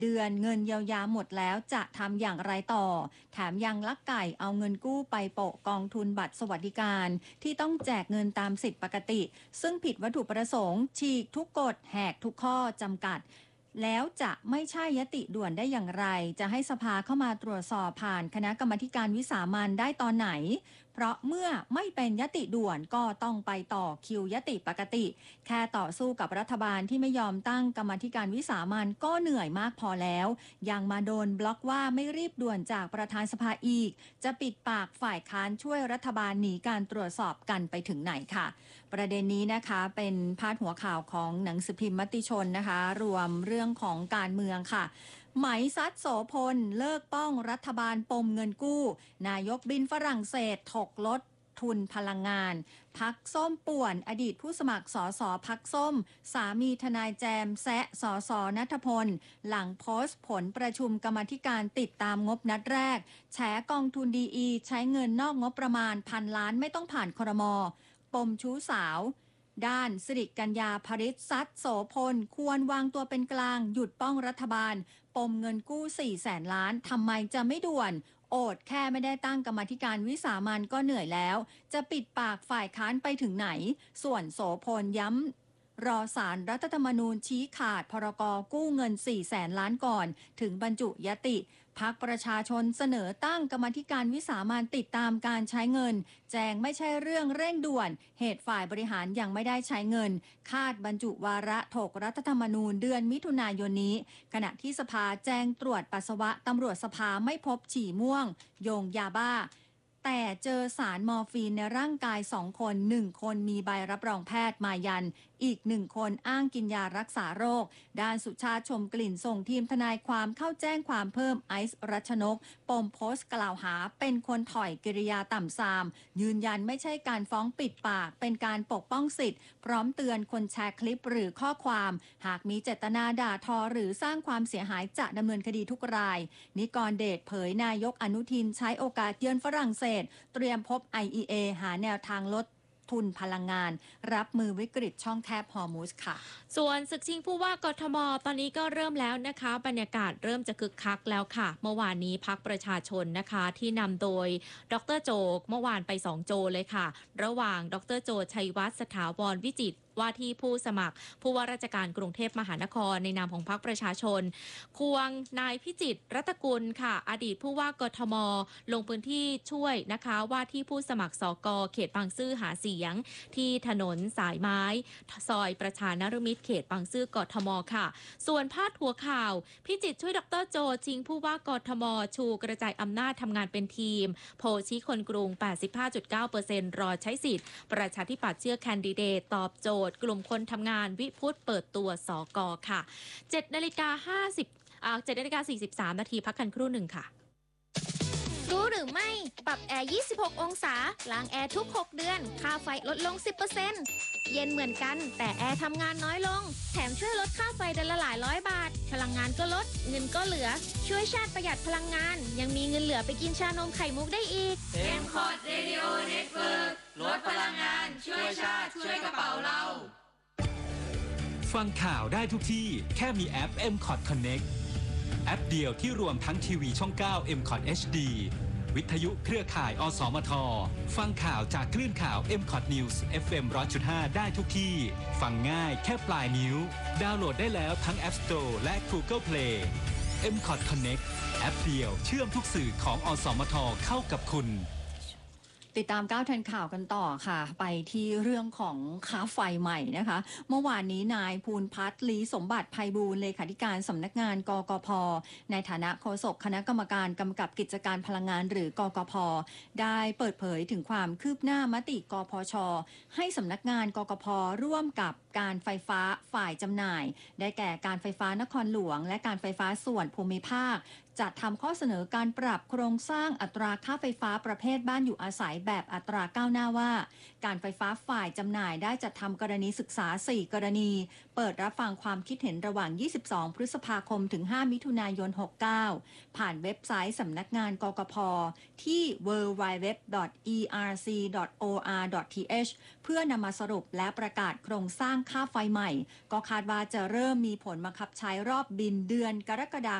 เดือนเงินเยียวยาหมดแล้วจะทำอย่างไรต่อแถมยังลักไก่เอาเงินกู้ไปโปะกองทุนบัตรสวัสดิการที่ต้องแจกเงินตามสิทธิปกติซึ่งผิดวัตถุประสงค์ฉีกทุกกฎแหกทุกข้อจำกัดแล้วจะไม่ใช่ยติด่วนได้อย่างไรจะให้สภาเข้ามาตรวจสอบผ่านคณะกรรมาการวิสามัญได้ตอนไหนเพราะเมื่อไม่เป็นยติด่วนก็ต้องไปต่อคิวยติปกติแค่ต่อสู้กับรัฐบาลที่ไม่ยอมตั้งกรรมาการวิสามัญก็เหนื่อยมากพอแล้วยังมาโดนบล็อกว่าไม่รีบด่วนจากประธานสภาอีกจะปิดปากฝ่ายค้านช่วยรัฐบาลหนีการตรวจสอบกันไปถึงไหนค่ะประเด็นนี้นะคะเป็นพาดหัวข่าวของหนังสือพิมพ์มติชนนะคะรวมเรื่องของการเมืองค่ะไหมซัดโสพลเลิกป้องรัฐบาลปมเงินกู้นายกบินฝรั่งเศสถกลดทุนพลังงานพักส้มป่วนอดีตผู้สมัครสสพักส้มสามีทนายแจมแซะสสณัฐพลหลังโพสต์ผลประชุมกรรมาธิการติดตามงบนัดแรกแฉกองทุนดีใช้เงินนอกงบประมาณ1,000 ล้านไม่ต้องผ่านครม.ปมชู้สาวด้านสิริกัญญาภริษซัดโสพลควรวางตัวเป็นกลางหยุดป้องรัฐบาลปมเงินกู้400,000 ล้านทำไมจะไม่ด่วนโอดแค่ไม่ได้ตั้งกรรมาธิการวิสามัญก็เหนื่อยแล้วจะปิดปากฝ่ายค้านไปถึงไหนส่วนโสพลย้ำรอศาลรัฐธรรมนูญชี้ขาดพรก.กู้เงิน400,000 ล้านก่อนถึงบรรจุยติพรรคประชาชนเสนอตั้งกรรมาธิการวิสามัญติดตามการใช้เงินแจงไม่ใช่เรื่องเร่งด่วนเหตุฝ่ายบริหารยังไม่ได้ใช้เงินคาดบรรจุวาระถกรัฐธรรมนูญเดือนมิถุนายนนี้ขณะที่สภาแจ้งตรวจปัสสาวะตำรวจสภาไม่พบฉี่ม่วงโยงยาบ้าแต่เจอสารมอร์ฟีนในร่างกาย2 คน1 คนมีใบรับรองแพทย์มายันอีก1 คนอ้างกินยารักษาโรคด้านสุชาติชมกลิ่นส่งทีมทนายความเข้าแจ้งความเพิ่มไอซ์รัชนกปมโพสต์กล่าวหาเป็นคนถอยกิริยาต่ำทรามยืนยันไม่ใช่การฟ้องปิดปากเป็นการปกป้องสิทธิ์พร้อมเตือนคนแชร์คลิปหรือข้อความหากมีเจตนาด่าทอหรือสร้างความเสียหายจะดำเนินคดีทุกรายนิกรเดชเผยนายกอนุทินใช้โอกาสเยือนฝรั่งเศสเตรียมพบ IEA หาแนวทางลดทุนพลังงานรับมือวิกฤตช่องแคบฮอร์มุสค่ะส่วนศึกชิงผู้ว่ากทมตอนนี้ก็เริ่มแล้วนะคะบรรยากาศเริ่มจะคึกคักแล้วค่ะเมื่อวานนี้พรรคประชาชนนะคะที่นำโดยดร.โจเมื่อวานไป2 โจเลยค่ะระหว่างดร.โจชัยวัฒน์สถาวรวิจิตรว่าที่ผู้สมัครผู้ว่าราชการกรุงเทพมหานครในนามของพรรคประชาชนควงนายพิจิตรรัตกุลค่ะอดีตผู้ว่ากทมลงพื้นที่ช่วยนะคะว่าที่ผู้สมัครสกเขตบางซื่อหาเสียงที่ถนนสายไม้ซอยประชานฤมิตรเขตบางซื่อกทมค่ะส่วนพาดหัวข่าวพิจิตรช่วยดร.โจชิงผู้ว่ากทมชูกระจายอำนาจทำงานเป็นทีมโพชี้คนกรุง 85.9% รอใช้สิทธิ์ประชาธิปัตย์เชื่อแคนดิเดตตอบโจทย์กลุ่มคนทำงานวิพุทธเปิดตัวสกค่ะ7:43 นาทีพักกันครู่หนึ่งค่ะรู้หรือไม่ปรับแอร์26 องศาล้างแอร์ทุก6 เดือนค่าไฟลดลง 10% เย็นเหมือนกันแต่แอร์ทำงานน้อยลงแถมช่วยลดค่าไฟเดือนละหลายร้อยบาทพลังงานก็ลดเงินก็เหลือช่วยชาติประหยัดพลังงานยังมีเงินเหลือไปกินชานมไข่มุกได้อีก M-Cot Radio Network ลดพลังงานช่วยชาติช่วยกระเป๋าเราฟังข่าวได้ทุกที่แค่มีแอป M-Cot Connect แอปเดียวที่รวมทั้งทีวีช่อง 9 M-Cot HD วิทยุเครือข่ายอสมทฟังข่าวจากคลื่นข่าว M-Cot News FM 100.5 ได้ทุกที่ฟังง่ายแค่ปลายนิ้วดาวน์โหลดได้แล้วทั้ง App Store และ Google Play M-Cot Connect แอปเดียวเชื่อมทุกสื่อของอสมทเข้ากับคุณติดตาม9ทันข่าวกันต่อค่ะไปที่เรื่องของค่าไฟใหม่นะคะเมื่อวานนี้นายภูลพัฒน์ลีสมบัติไพบูลย์เลขาธิการสำนักงานกกพ.ในฐานะโฆษกคณะกรรมการกำกับกิจการพลังงานหรือกกพ.ได้เปิดเผยถึงความคืบหน้ามติกพช.ให้สำนักงานกกพ.ร่วมกับการไฟฟ้าฝ่ายจำหน่ายได้แก่การไฟฟ้านครหลวงและการไฟฟ้าส่วนภูมิภาคจัดทำข้อเสนอการปรับโครงสร้างอัตราค่าไฟฟ้าประเภทบ้านอยู่อาศัยแบบอัตราก้าวหน้าว่าการไฟฟ้าฝ่ายจำหน่ายได้จัดทำกรณีศึกษา4 กรณีเปิดรับฟังความคิดเห็นระหว่าง22 พฤษภาคมถึง 5 มิถุนายน 69 ผ่านเว็บไซต์สำนักงานกกพ.ที่ www.erc.or.th เพื่อนำมาสรุปและประกาศโครงสร้างค่าไฟใหม่ก็คาดว่าจะเริ่มมีผลบังคับใช้รอบบินเดือนกรกฎา